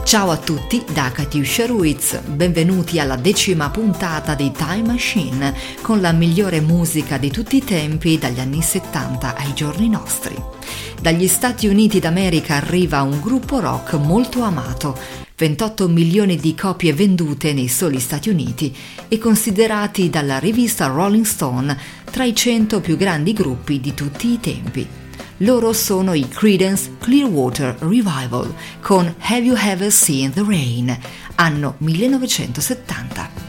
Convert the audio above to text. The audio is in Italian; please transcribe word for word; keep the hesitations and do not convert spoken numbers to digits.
Ciao a tutti da Katiuscia Ruiz, benvenuti alla decima puntata di Time Machine con la migliore musica di tutti i tempi dagli anni settanta ai giorni nostri. Dagli Stati Uniti d'America arriva un gruppo rock molto amato, ventotto milioni di copie vendute nei soli Stati Uniti e considerati dalla rivista Rolling Stone tra i cento più grandi gruppi di tutti i tempi. Loro sono i Creedence Clearwater Revival con Have You Ever Seen the Rain, anno millenovecentosettanta.